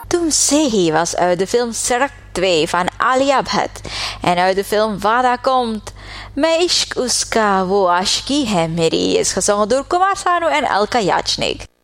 Tumse Hi was uit de film Sarak 2 van Alia Bhatt en uit de film Wada komt Main Ishq Uska Wo Aashki Hai Meri is gezongen door Kumar Sanu en Alka Yachnik.